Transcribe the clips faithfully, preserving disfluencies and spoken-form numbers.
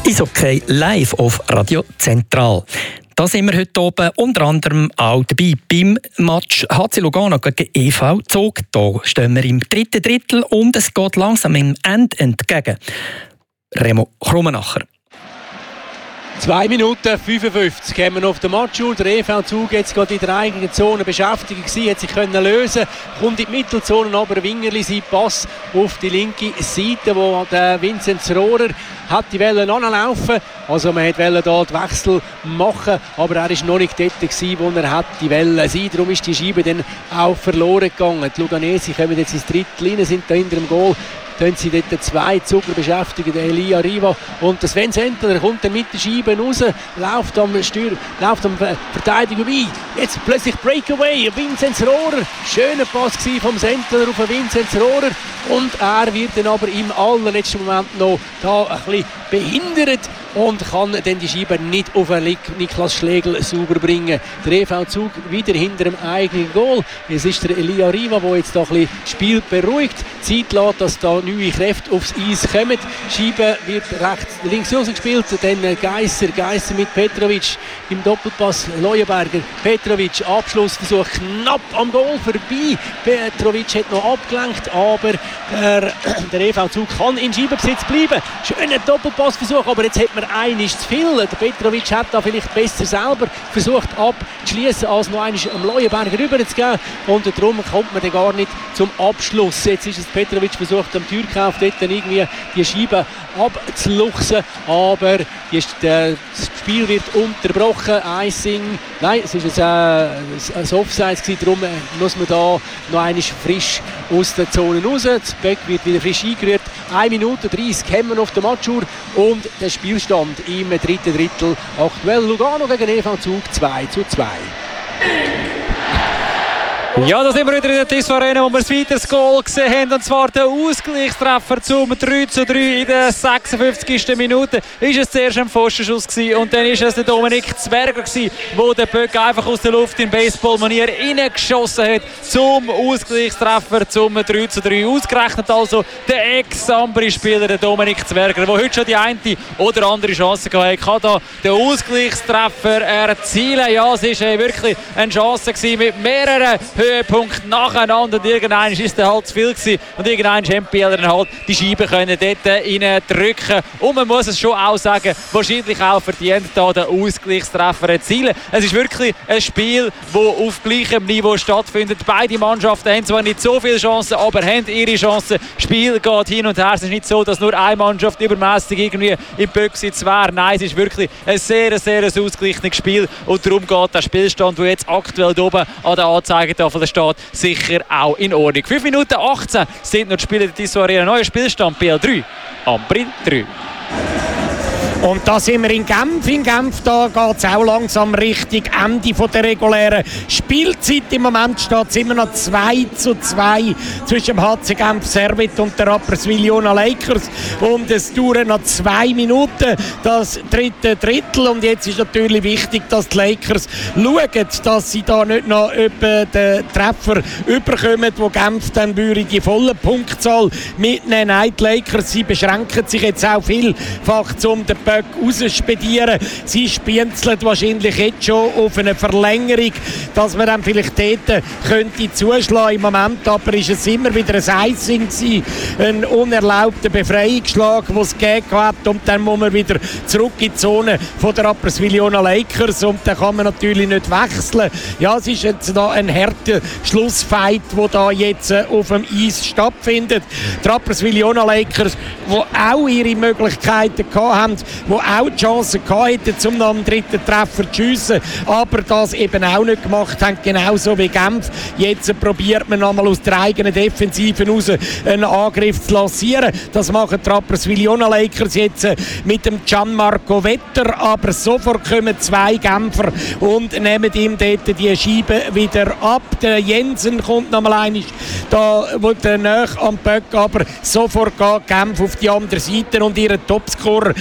Eishockey live auf Radio Zentral. Da sind wir heute oben unter anderem auch dabei beim Match H C Lugano gegen E V Zug. Da stehen wir im dritten Drittel und es geht langsam im Ende entgegen. Remo Krummenacher. zwei Minuten fünfundfünfzig haben wir auf der Matchuhr. Der E V Zug jetzt gerade in der eigenen Zone beschäftigt gewesen, hat sich können lösen, kommt in die Mittelzone, aber Wingerli sein Pass auf die linke Seite, wo der Vinzenz Rohrer hat die Welle anlaufen. Also man wollte hier den Wechsel machen, aber er war noch nicht dort gewesen, wo er hat die Welle sein. Darum ist die Scheibe dann auch verloren gegangen. Die Luganesi kommen jetzt ins Drittel rein, sind da hinter dem Goal. Dann sie dort zwei Zucker beschäftigen, der Elia Riva und der Sven Sentler, kommt dann mit der Scheibe raus, läuft am, Stür, läuft am Verteidiger vorbei. Jetzt plötzlich Breakaway, Vinzenz Rohrer, schöner Pass vom Sentler auf Vinzenz Rohrer und er wird dann aber im allerletzten Moment noch da ein bisschen behindert und kann dann die Scheibe nicht auf Niklas Schlegel sauber bringen. Der E V Zug wieder hinter dem eigenen Goal. Es ist der Elia Riva, der jetzt da ein bisschen das Spiel beruhigt, Zeit lässt, dass da neue Kräfte aufs Eis kommen. Die Scheibe wird rechts, links rausgespielt, dann Geisser, Geisser mit Petrovic im Doppelpass, Leuenberger, Petrovic, Abschlussversuch knapp am Goal vorbei. Petrovic hat noch abgelenkt, aber der, der E V Zug kann in Scheibenbesitz bleiben. Schöner Doppelpassversuch, aber jetzt hat man einiges zu viel. Der Petrovic hat da vielleicht besser selber versucht abzuschließen, als noch einmal am Leuenberger rüberzugehen und darum kommt man dann gar nicht zum Abschluss. Jetzt ist es Petrovic versucht am Türkauf dort irgendwie die Scheibe abzuluchsen, aber die, das Spiel wird unterbrochen. Icing, nein, es ist ein, ein Offside gewesen, darum muss man da noch einmal frisch aus der Zone raus. Das Böck wird wieder frisch eingerührt. eine Minute dreißig haben wir auf der Matchuhr und der Spielstand im dritten Drittel. Aktuell Lugano gegen E V Zug zwei zu zwei. Ja, da sind wir wieder in der Tissot Arena, wo wir ein weiteres Goal gesehen haben, und zwar der Ausgleichstreffer zum drei zu drei in der sechsundfünfzigsten Minute. Ist es zuerst ein Pfostenschuss gewesen und dann ist es der Dominik Zwerger gewesen, wo der Böck einfach aus der Luft in Baseballmanier reingeschossen hat zum Ausgleichstreffer zum drei zu drei. Ausgerechnet also der Ex-Ambri-Spieler, der Dominik Zwerger, der heute schon die eine oder andere Chance gehabt hat, kann da den Ausgleichstreffer erzielen. Ja, es war wirklich eine Chance gewesen mit mehreren Höhepunkt nacheinander und irgendwann ist es halt zu viel gewesen und irgendwann haben die Spieler halt die Scheibe können dort reindrücken und man muss es schon auch sagen, wahrscheinlich auch verdient da den Ausgleichstreffer erzielen. Es ist wirklich ein Spiel, das auf gleichem Niveau stattfindet. Beide Mannschaften haben zwar nicht so viele Chancen, aber haben ihre Chancen. Das Spiel geht hin und her. Es ist nicht so, dass nur eine Mannschaft übermäßig irgendwie im Böcksitz wäre. Nein, es ist wirklich ein sehr, sehr ausgeglichenes Spiel und darum geht der Spielstand, der jetzt aktuell oben an der Anzeigetafel steht, sicher auch in Ordnung. fünf Minuten achtzehn sind noch die Spiele der Tissot Arena. Neuer Spielstand B L drei, Ambri drei. Und da sind wir in Genf. In Genf da geht es auch langsam Richtung Ende von der regulären Spielzeit. Im Moment steht es immer noch zwei zu zwei zwischen dem H C Genf Servette und der Rapperswil-Jona Lakers. Und es dauert noch zwei Minuten, das dritte Drittel. Und jetzt ist natürlich wichtig, dass die Lakers schauen, dass sie da nicht noch etwa den Treffer überkommen, wo Genf dann würde die volle Punktzahl mitnehmen. Nein, die Lakers, sie beschränken sich jetzt auch vielfach um den Böck rausspedieren. Sie spienzeln wahrscheinlich jetzt schon auf eine Verlängerung, dass man dann vielleicht dort könnte zuschlagen. Im Moment aber ist es immer wieder ein Icing gewesen, ein unerlaubter Befreiungsschlag, den es gegeben hat, und dann muss man wieder zurück in die Zone von der Rapperswil-Jona Lakers und dann kann man natürlich nicht wechseln. Ja, es ist jetzt da ein harter Schlussfight, der da jetzt auf dem Eis stattfindet. Die Rapperswil-Jona Lakers, die auch ihre Möglichkeiten gehabt haben, die auch die Chance gehabt hätten, zum noch am dritten Treffer zu schiessen, aber das eben auch nicht gemacht haben, genauso wie Genf. Jetzt probiert man nochmal aus der eigenen Defensive raus einen Angriff zu lancieren. Das machen die Rapperswil-Jona Lakers jetzt mit dem Gianmarco Vetter, aber sofort kommen zwei Genfer und nehmen ihm dort die Scheibe wieder ab. Der Jensen kommt nochmal einig, da wird er nahe am Böck, aber sofort geht Genf auf die andere Seite und ihr Topscorer, der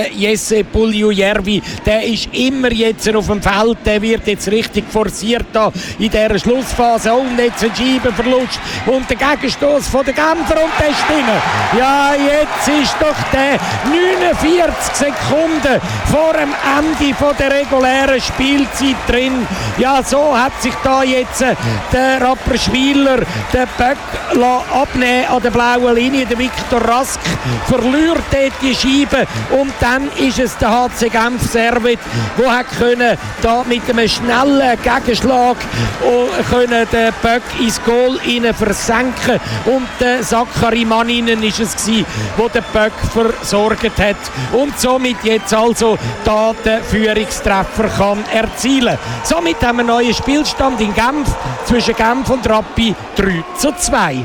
der Jesse Puljujärvi, der ist immer jetzt auf dem Feld, der wird jetzt richtig forciert da in dieser Schlussphase. Oh, und jetzt ein Scheibenverlust und der Gegenstoß von den Genfer und der ist drin. Ja, jetzt ist doch der neunundvierzig Sekunden vor dem Ende von der regulären Spielzeit drin. Ja, so hat sich da jetzt äh, der Rapperschwiler den Böck abnehmen an der blauen Linie. Der Viktor Rask verliert dort die Scheibe und dann ist es der H C Genf Servet, der hat können da mit einem schnellen Gegenschlag können den Böck ins Goal rein versenken und der Zachary Manninen ist es gewesen, der den Böck versorgt hat und somit jetzt also da den Führungstreffer kann erzielen. Somit haben wir einen neuen Spielstand in Genf zwischen Genf und Rappi drei zu zwei.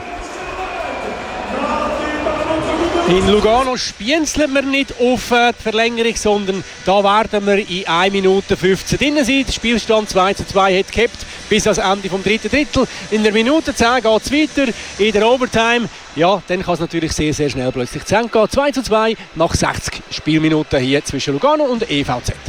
In Lugano spienzeln wir nicht auf die Verlängerung, sondern da werden wir in einer Minute fünfzehn drin sein. Der Spielstand zwei zu zwei hat gehabt bis ans Ende vom dritten Drittel. In der Minute zehn geht es weiter. In der Overtime, ja, dann kann es natürlich sehr, sehr schnell plötzlich zu Ende gehen. zwei zu zwei nach sechzig Spielminuten hier zwischen Lugano und E V Z.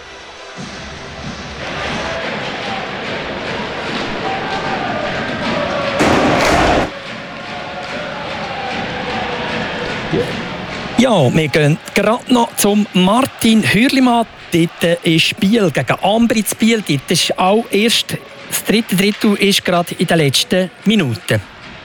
Ja, wir gehen gerade noch zum Martin Hürlimann. Dort ist Biel gegen Ambri zu Biel. Dort ist auch erst das dritte Drittel ist gerade in den letzten Minuten.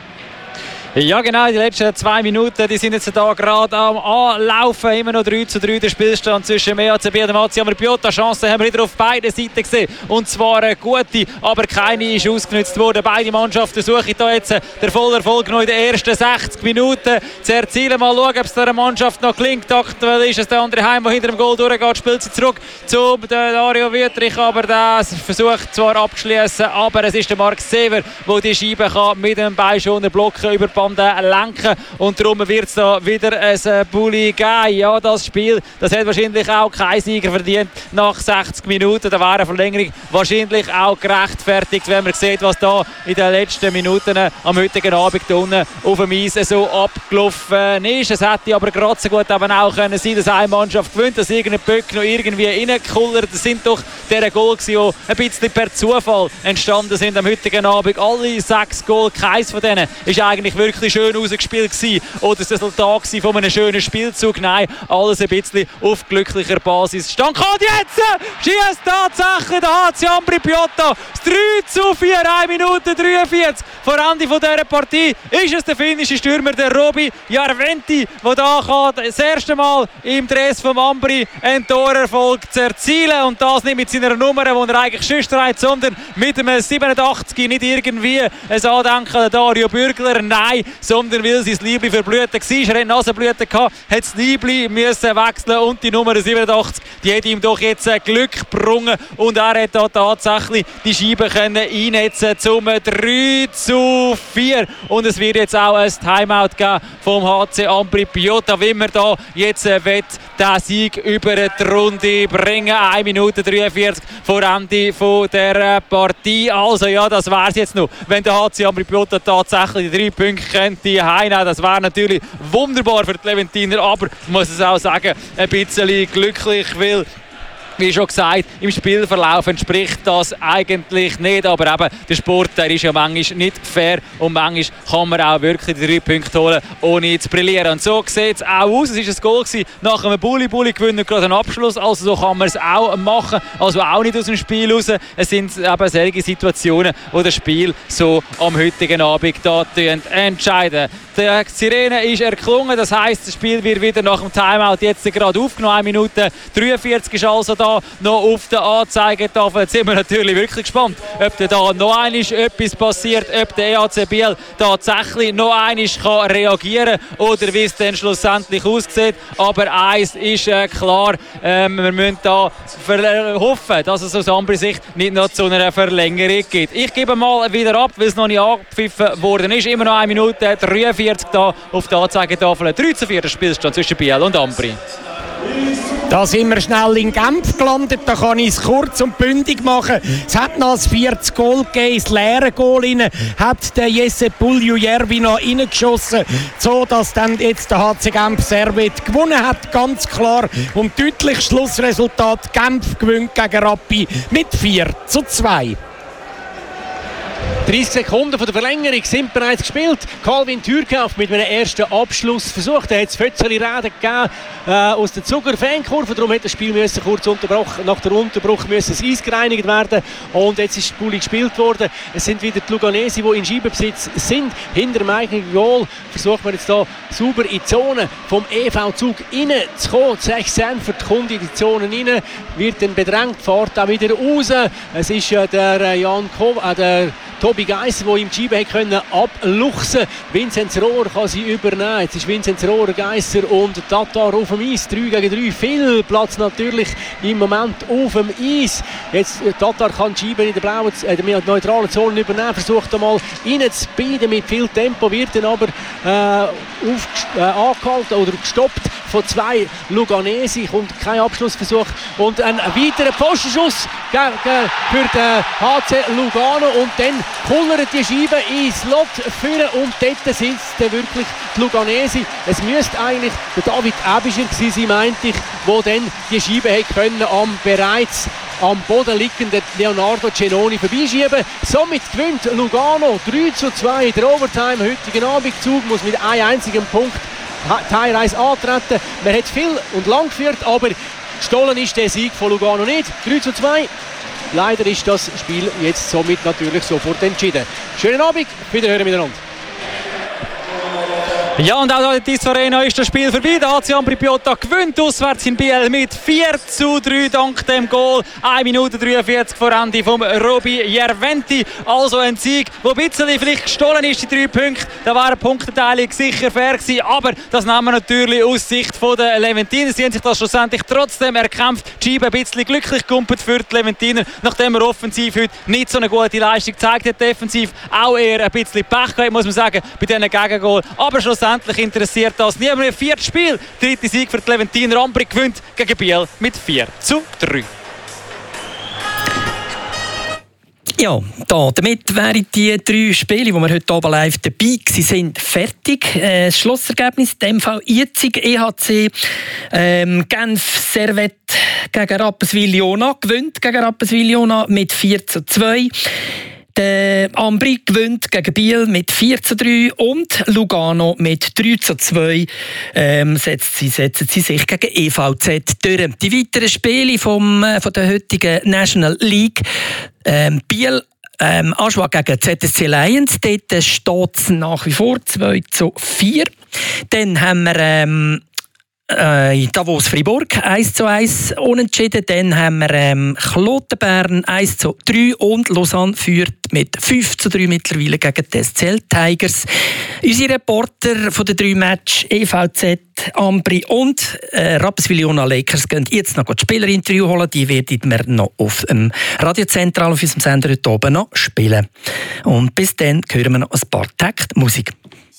Ja genau, die letzten zwei Minuten die sind jetzt hier gerade am Anlaufen. Immer noch drei zu drei der Spielstand zwischen dem E H C Biel und dem H C Ambri Piotta. Chancen haben wir wieder auf beiden Seiten gesehen. Und zwar eine gute, aber keine ist ausgenutzt worden. Beide Mannschaften suchen hier jetzt den vollen Erfolg noch in den ersten sechzig Minuten zu erzielen. Mal schauen, ob es der Mannschaft noch gelingt. Aktuell ist es der andere Heim, der hinter dem Goal durchgeht. Spielt sie zurück zu Dario Wüttrich, aber der versucht zwar abzuschließen, aber es ist der Marc Sever, der die Scheibe kann mit dem Bein schon blocken über lenken und darum wird es da wieder ein Bulli geben. Ja, das Spiel, das hat wahrscheinlich auch kein Sieger verdient nach sechzig Minuten. Da wäre eine Verlängerung wahrscheinlich auch gerechtfertigt, wenn man sieht, was da in den letzten Minuten am heutigen Abend unten auf dem Eis so abgelaufen ist. Es hätte aber gerade so gut eben auch können sein, dass eine Mannschaft gewinnt, dass irgendein Böck noch irgendwie reingekullert. Das sind doch diese Goals, die ein bisschen per Zufall entstanden sind am heutigen Abend. Alle sechs Goals, keins von denen ist eigentlich wirklich schön ausgespielt gewesen oder das Resultat von einem schönen Spielzug. Nein, alles ein bisschen auf glücklicher Basis. Stand kommt jetzt! Schießt tatsächlich der H C Ambri Piotta. Das drei zu vier, eine Minute dreiundvierzig. Vor Ende dieser Partie ist es der finnische Stürmer, der Robi Järventi, der da kann, das erste Mal im Dress vom Ambri einen Torerfolg zu erzielen. Und das nicht mit seiner Nummer, die er eigentlich sonst trägt, sondern mit einem siebenundachtzig. Nicht irgendwie ein Andenken an Dario Bürgler, nein, sondern weil sein Liebli verblüht war. Er hatte Nasenblüten, hat das Liebli müssen wechseln und die Nummer siebenundachtzig, die hat ihm doch jetzt Glück gebrungen und er hat da tatsächlich die Scheibe können einnetzen zum drei zu vier. Und es wird jetzt auch ein Timeout geben vom H C Ambri Piotta, wie man da jetzt will, den Sieg über die Runde bringen. eine Minute dreiundvierzig vor Ende von der Partie. Also ja, das wäre es jetzt noch, wenn der H C Ambri Piotta tatsächlich die drei Punkte könnte heimnehmen. Das wäre natürlich wunderbar für die Leventiner, aber ich muss es auch sagen, ein bisschen glücklich, weil wie schon gesagt, im Spielverlauf entspricht das eigentlich nicht. Aber eben, der Sport der ist ja manchmal nicht fair und manchmal kann man auch wirklich die drei Punkte holen, ohne zu brillieren. Und so sieht es auch aus. Es war ein Goal gewesen, nach einem Bulli-Bulli gewinnt gerade einen Abschluss. Also so kann man es auch machen. Also auch nicht aus dem Spiel raus. Es sind eben solche Situationen, wo das Spiel so am heutigen Abend da entscheiden. Die Sirene ist erklungen, das heisst, das Spiel wird wieder nach dem Timeout jetzt gerade aufgenommen. eine Minute dreiundvierzig ist also da noch auf der Anzeigetafel. Jetzt sind wir natürlich wirklich gespannt, ob da noch einmal etwas passiert, ob der E H C Biel tatsächlich noch einmal kann reagieren kann oder wie es dann schlussendlich aussieht. Aber eins ist äh, klar, ähm, wir müssen da hoffen, dass es aus Ambri Sicht nicht noch zu einer Verlängerung gibt. Ich gebe mal wieder ab, weil es noch nicht angepfiffen worden ist. Immer noch eine Minute dreiundvierzig da auf der Anzeigetafel. drei zu vier der Spielstand zwischen Biel und Ambri. Da sind wir schnell in Genf gelandet, da kann ich es kurz und bündig machen. Es hat noch ein viertes Goal gegeben, das leere Goal rein, hat der Jesse Puljujärvi noch reingeschossen, so dass dann jetzt der H C Genf Servet gewonnen hat, ganz klar. Und deutlich Schlussresultat, Genf gewinnt gegen Rappi mit vier zu zwei. dreißig Sekunden von der Verlängerung sind bereits gespielt. Calvin Thürkauf mit einem ersten Abschlussversuch. Da hat es Fötzeli-Reden gegeben äh, aus der Zuger-Fankurve. Darum hat das Spiel müssen kurz unterbrochen. Nach der Unterbruch müssen das Eis gereinigt werden. Und jetzt ist die Bulli gespielt worden. Es sind wieder die Luganesi, die in Scheibenbesitz sind. Hinter dem eigenen Goal versucht man jetzt hier sauber in die Zone vom E V-Zug reinzukommen. Zech Sanford kommt in die Zone rein, wird dann bedrängt, fährt auch wieder raus. Es ist äh, der äh, Jan Ko äh, der Tobi Geisser, der im Scheiben können abluchsen. Vinzenz Rohr kann sie übernehmen. Jetzt ist Vinzenz Rohr, Geisser und Tatar auf dem Eis. drei gegen drei. Viel Platz natürlich im Moment auf dem Eis. Jetzt äh, Tatar kann die Scheiben in der blauen, äh, der neutralen Zone übernehmen. Versucht einmal reinzubieten mit viel Tempo. Wird dann aber äh, auf, äh, angehalten oder gestoppt von zwei Luganesi. Kommt kein Abschlussversuch. Und ein weiterer Postenschuss für den H C Lugano. Und dann kullert die Scheibe ins Lot führen und dort sind es wirklich die Luganesi. Es müsste eigentlich der David Ebischer gewesen sein, meinte ich, der dann die Scheibe hätte können am bereits am Boden liegenden Leonardo Cenoni vorbeischieben. Somit gewinnt Lugano drei zu zwei in der Overtime. Heutigen Abend Zug muss mit einem einzigen Punkt Teilreise antreten. Man hat viel und lang geführt, aber gestohlen ist der Sieg von Lugano nicht. drei zu zwei. Leider ist das Spiel jetzt somit natürlich sofort entschieden. Schönen Abend, wiederhören miteinander. Ja, und auch in dieser Arena ist das Spiel vorbei. Der A C Ambri Piotta gewinnt auswärts in Biel mit vier zu drei dank dem Goal. eine Minute dreiundvierzig vor Ende vom Roby Jerventi. Also ein Sieg, der ein bisschen vielleicht gestohlen ist, die drei Punkte. Da war eine Punkteteilung sicher fair gewesen, aber das nehmen wir natürlich aus Sicht der Leventiner. Sie haben sich das schlussendlich trotzdem erkämpft. Die Scheibe ein bisschen glücklich gekumpelt für die Leventiner, nachdem er offensiv heute nicht so eine gute Leistung gezeigt hat. Defensiv auch eher ein bisschen Pech gehabt, muss man sagen, bei diesen Gegengol. Aber schlussendlich interessiert das niemand. Im vierten Spiel, dritte Sieg für die Leventiner. Ambri gewinnt gegen Biel mit vier zu drei. Ja, da, damit wären die drei Spiele, die wir heute Abend live dabei sind, fertig. Äh, das Schlussergebnis, in dem Fall jetzig E H C ähm, Genf Servet gegen Rapperswil-Jona gewinnt gegen Rapperswil-Jona mit vier zu zwei. Der Ambri gewinnt gegen Biel mit vier zu drei und Lugano mit drei zu zwei ähm, setzt sie, setzen sie sich gegen E V Z durch. Die weiteren Spiele vom, äh, von der heutigen National League. Ähm, Biel ähm, Aschwa gegen Z S C Lions. Dort steht es nach wie vor zwei zu vier. Dann haben wir ähm, Äh, Davos Fribourg eins zu eins unentschieden. Dann haben wir ähm, Kloten-Bern eins zu drei und Lausanne führt mit fünf zu drei mittlerweile gegen die S C L Tigers. Unsere Reporter von den drei Matches E V Z, Ambri und äh, Rapperswil-Jona Lakers gehen jetzt noch die Spielerinterview holen. Die werden wir noch auf dem Radiozentral auf unserem Sender heute oben noch spielen. Und bis dann hören wir noch ein paar Takt Musik.